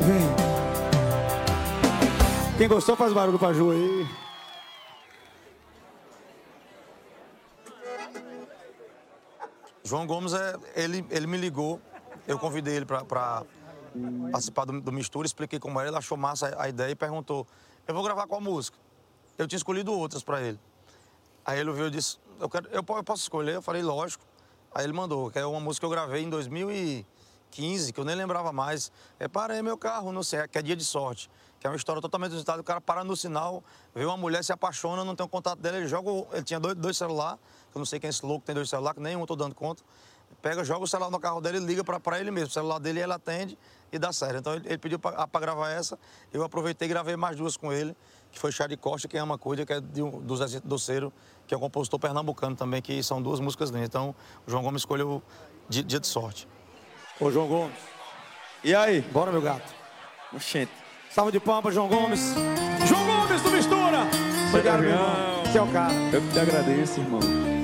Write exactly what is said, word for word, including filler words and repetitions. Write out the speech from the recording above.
Vem. Quem gostou faz barulho pra Ju aí. João Gomes, é, ele, ele me ligou, eu convidei ele pra, pra participar do, do Mistura, expliquei como era, ele achou massa a, a ideia e perguntou, eu vou gravar qual música? Eu tinha escolhido outras pra ele. Aí ele ouviu e disse, eu, quero, eu, eu posso escolher? Eu falei, lógico. Aí ele mandou, que é uma música que eu gravei em dois mil e quinze, que eu nem lembrava mais. É Parei Meu Carro, não sei, que é Dia de Sorte. Que é uma história totalmente inusitada. O cara para no sinal, vê uma mulher, se apaixona, não tem o contato dele, ele joga, ele tinha dois, dois celulares, eu não sei quem é esse louco que tem dois celulares, que nenhum eu tô dando conta. Pega, joga o celular no carro dele e liga pra, pra ele mesmo. O celular dele ele atende e dá certo. Então ele, ele pediu pra, pra gravar essa, eu aproveitei e gravei mais duas com ele, que foi Chá de Costa, Quem Ama Cuida, que é de, do Zé Doceiro, que é um compositor pernambucano também, que são duas músicas lindas. Então o João Gomes escolheu Dia, Dia de Sorte. Ô, João Gomes. E aí? Bora, meu gato. Oxente. Salve de palmas, João Gomes. João Gomes do Mistura. Obrigado, meu irmão. Você é o cara. Eu que te agradeço, irmão.